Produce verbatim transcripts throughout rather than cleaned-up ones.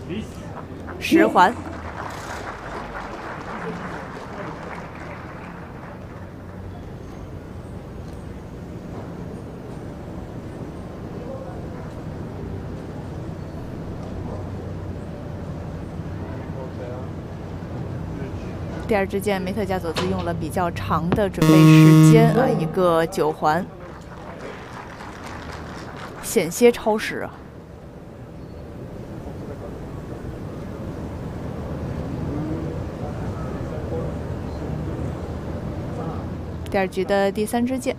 十环。第二支箭，梅特加佐兹用了比较长的准备时间啊，一个九环，险些超时啊。第二局的第三支箭。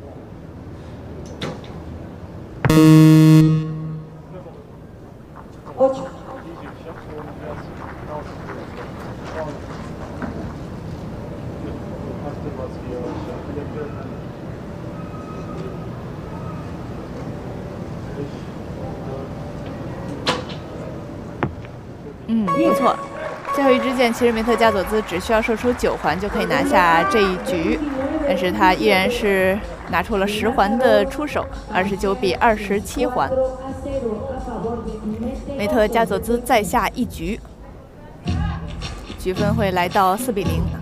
嗯，不错。最后一支箭，其实梅特加佐兹只需要射出九环就可以拿下这一局，但是他依然是拿出了十环的出手，二十九比二十七环。梅特加佐兹再下一局，局分会来到四比零。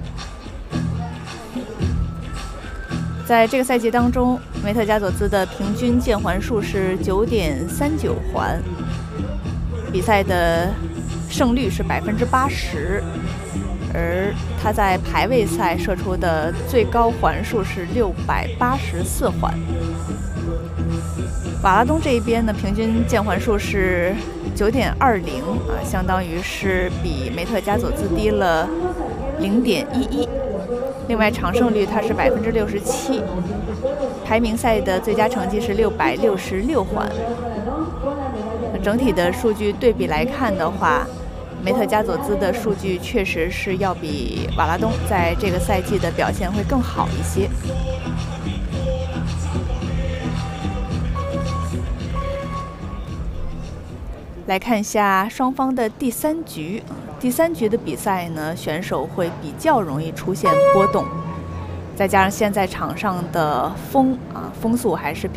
在这个赛季当中，梅特加佐兹的平均键环数是九点三九环，比赛的 胜率是百分之八十，而他在排位赛射出的最高环数是六百八十四环。瓦拉东这一边呢，平均键环数是九点二零啊，相当于是比梅特加佐兹低了零点一一。另外，场胜率它是百分之六十七，排名赛的最佳成绩是六百六十六环。整体的数据对比来看的话， 梅特加佐兹的数据确实是要比瓦拉东在这个赛季的表现会更好一些。来看一下双方的第三局，第三局的比赛呢，选手会比较容易出现波动，再加上现在场上的风啊风速还是比